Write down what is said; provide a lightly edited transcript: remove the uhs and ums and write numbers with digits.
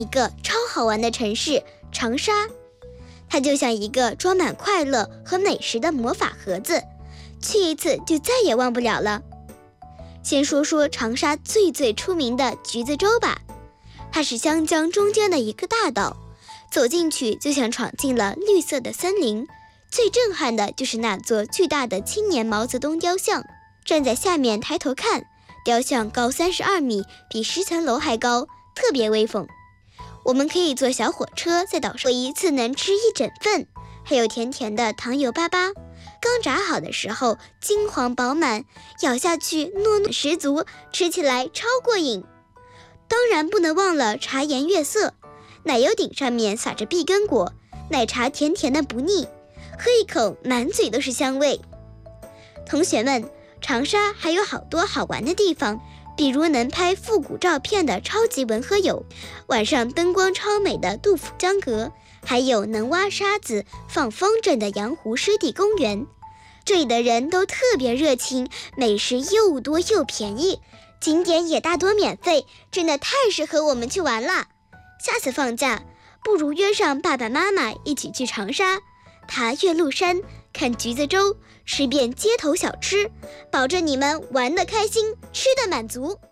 一个超好玩的城市长沙，它就像一个装满快乐和美食的魔法盒子，去一次就再也忘不了了。先说说长沙最出名的橘子洲吧，它是湘江中间的一个大岛，走进去就像闯进了绿色的森林。最震撼的就是那座巨大的青年毛泽东雕像，站在下面抬头看，雕像高32米，比10层楼还高，特别威风。我们可以坐小火车在岛上，一次能吃1整份，还有甜甜的糖油粑粑，刚炸好的时候金黄饱满，咬下去糯糯十足，吃起来超过瘾。当然不能忘了茶颜悦色，奶油顶上面撒着碧根果，奶茶甜甜的不腻，喝一口满嘴都是香味。同学们，长沙还有好多好玩的地方，比如能拍复古照片的超级文和友，晚上灯光超美的杜甫江阁，还有能挖沙子放风筝的阳湖湿地公园。这里的人都特别热情，美食又多又便宜，景点也大多免费，真的太适合我们去玩了。下次放假，不如约上爸爸妈妈一起去长沙，爬岳麓山，看橘子洲，吃遍街头小吃，保证你们玩得开心，吃得满足。